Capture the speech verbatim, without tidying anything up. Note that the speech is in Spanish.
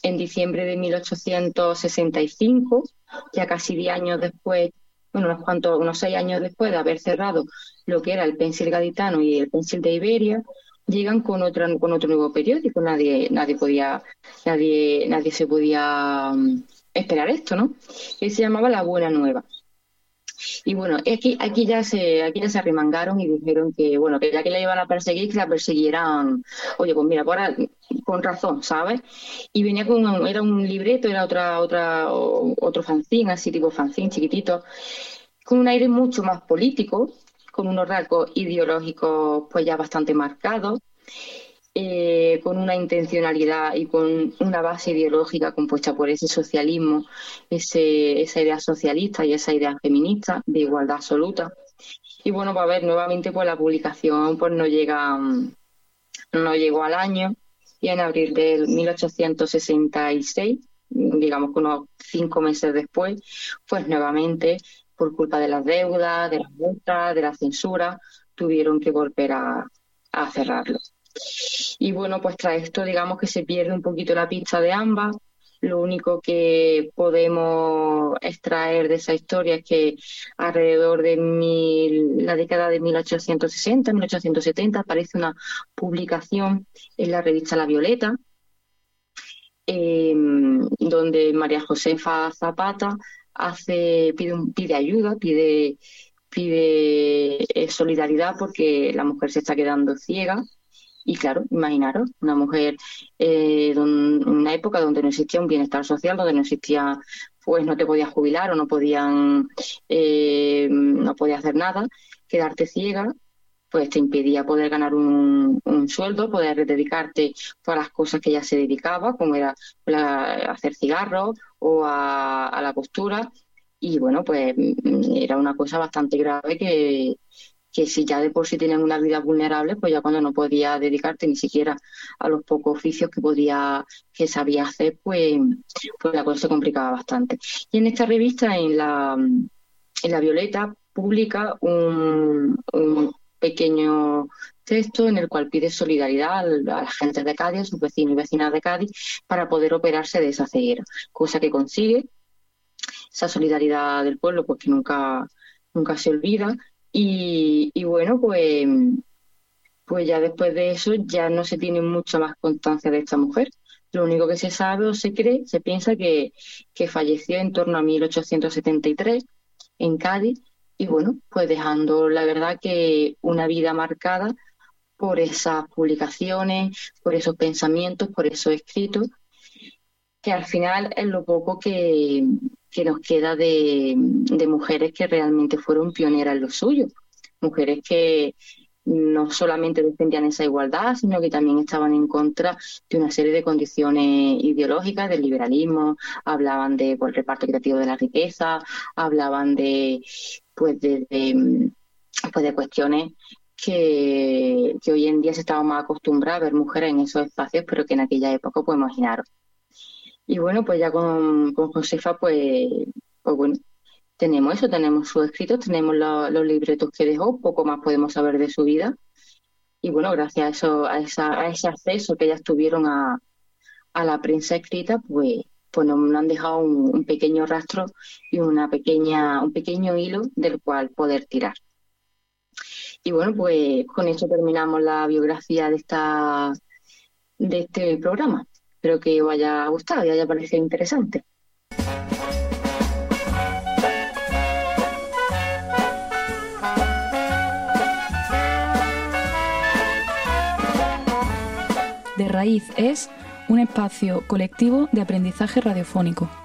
en diciembre de mil ochocientos sesenta y cinco, ya casi diez años después, bueno, unos cuantos, unos seis años después de haber cerrado lo que era el Pensil Gaditano y el Pensil de Iberia, llegan con otra, con otro nuevo periódico. Nadie, nadie podía, nadie, nadie se podía um, esperar esto, ¿no? Que se llamaba La Buena Nueva. Y bueno, aquí, aquí ya se, aquí ya se arremangaron y dijeron que, bueno, que ya que la iban a perseguir, que la persiguieran, oye, pues mira, por ahora, con razón, ¿sabes? Y venía con un, era un libreto, era otra, otra, o- otro fanzine, así tipo fanzine chiquitito, con un aire mucho más político, con unos rasgos ideológicos pues ya bastante marcados, eh, con una intencionalidad y con una base ideológica compuesta por ese socialismo, ese, esa idea socialista y esa idea feminista de igualdad absoluta. Y bueno, pues a ver, nuevamente pues la publicación pues no llega, mm, no llegó al año, y en abril de mil ochocientos sesenta y seis, digamos que unos cinco meses después, pues nuevamente, por culpa de las deudas, de las multas, de la censura, tuvieron que volver a, a cerrarlo. Y bueno, pues tras esto, digamos que se pierde un poquito la pista de ambas. Lo único que podemos extraer de esa historia es que alrededor de mil, la década de mil ochocientos sesenta, mil ochocientos setenta, aparece una publicación en la revista La Violeta, eh, donde María Josefa Zapata hace, pide, un- pide ayuda, pide, pide eh, solidaridad porque la mujer se está quedando ciega. Y claro, imaginaros, una mujer eh, en una época donde no existía un bienestar social, donde no existía, pues no te podías jubilar o no podían, eh, no podías hacer nada, quedarte ciega, pues te impedía poder ganar un, un sueldo, poder dedicarte a las cosas que ella se dedicaba, como era la- hacer cigarros o a, a la costura. Y bueno, pues mm, era una cosa bastante grave que que si ya de por sí tenían una vida vulnerable, pues ya cuando no podía dedicarte ni siquiera a los pocos oficios que podía, que sabía hacer, pues, pues la cosa se complicaba bastante. Y en esta revista, en la, en la Violeta, publica un, un pequeño texto en el cual pide solidaridad a la gente de Cádiz, a sus vecinos y vecinas de Cádiz, para poder operarse de esa ceguera, cosa que consigue. Esa solidaridad del pueblo, pues que nunca, nunca se olvida. Y, y bueno, pues, pues ya después de eso ya no se tiene mucha más constancia de esta mujer. Lo único que se sabe o se cree, se piensa que, que falleció en torno a mil ochocientos setenta y tres en Cádiz, y bueno, pues dejando la verdad que una vida marcada por esas publicaciones, por esos pensamientos, por esos escritos, que al final es lo poco que, que nos queda de, de mujeres que realmente fueron pioneras en lo suyo. Mujeres que no solamente defendían esa igualdad, sino que también estaban en contra de una serie de condiciones ideológicas, del liberalismo, hablaban de pues, el reparto equitativo de la riqueza, hablaban de, pues, de, de, pues, de cuestiones que, que hoy en día se estaba más acostumbrados a ver mujeres en esos espacios, pero que en aquella época, pues imaginaros. Y bueno, pues ya con, con Josefa, pues, pues bueno, tenemos eso, tenemos sus escritos, tenemos lo- los libretos que dejó, poco más podemos saber de su vida. Y bueno, gracias a eso, a esa, a ese acceso que ellas tuvieron a, a la prensa escrita, pues, pues nos han dejado un, un pequeño rastro y una pequeña, un pequeño hilo del cual poder tirar. Y bueno, pues con eso terminamos la biografía de esta, de este programa. Espero que os haya gustado y haya parecido interesante. De Raíz es un espacio colectivo de aprendizaje radiofónico.